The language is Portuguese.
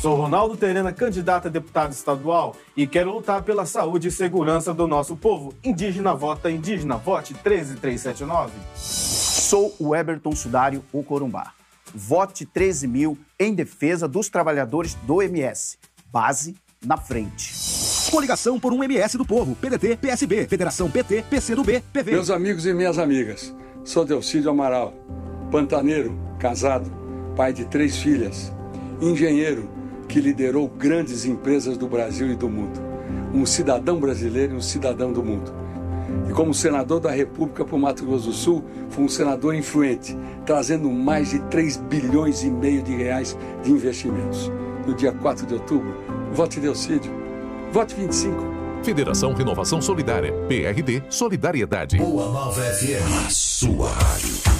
Sou Ronaldo Terena, candidato a deputado estadual e quero lutar pela saúde e segurança do nosso povo. Indígena vota indígena, vote 13379. Sou o Eberton Sudário, o Corumbá. Vote 13.000 em defesa dos trabalhadores do MS. Base na frente. Coligação por um MS do Povo, PDT, PSB, Federação PT, PCdoB, PV. Meus amigos e minhas amigas, sou Delcídio Amaral, pantaneiro, casado, pai de 3 filhas, engenheiro que liderou grandes empresas do Brasil e do mundo, um cidadão brasileiro e um cidadão do mundo. E como senador da República para o Mato Grosso do Sul, fui um senador influente, trazendo mais de 3,5 bilhões de reais de investimentos. No dia 4 de outubro, vote Delcídio, vote 25. Federação Renovação Solidária, PRD Solidariedade. Boa Nova FM, a sua rádio.